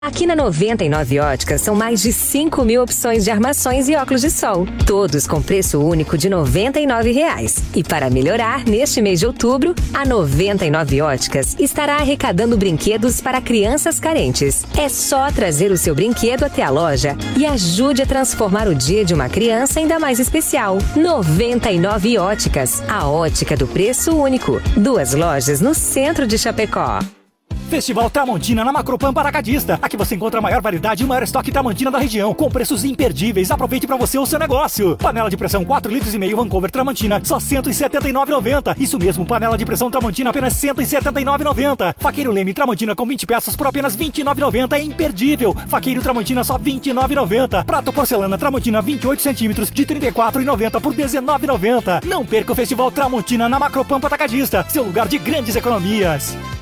Aqui na 99 Óticas são mais de 5 mil opções de armações e óculos de sol, todos com preço único de R$ 99,00. E para melhorar, neste mês de outubro, a 99 Óticas estará arrecadando brinquedos para crianças carentes. É só trazer o seu brinquedo até a loja e ajude a transformar o dia de uma criança ainda mais especial. 99 Óticas, a ótica do preço único. 2 lojas no centro de Chapecó. Festival Tramontina na Macropampa Atacadista. Aqui você encontra a maior variedade e o maior estoque Tramontina da região, com preços imperdíveis. Aproveite para você o seu negócio. Panela de pressão 4,5 litros Vancouver Tramontina, só R$ 179,90. Isso mesmo, panela de pressão Tramontina apenas R$ 179,90. Faqueiro Leme Tramontina com 20 peças por apenas R$ 29,90. É imperdível. Faqueiro Tramontina só R$ 29,90. Prato porcelana Tramontina 28 centímetros de R$ 34,90 por R$ 19,90. Não perca o Festival Tramontina na Macropampa Atacadista, seu lugar de grandes economias.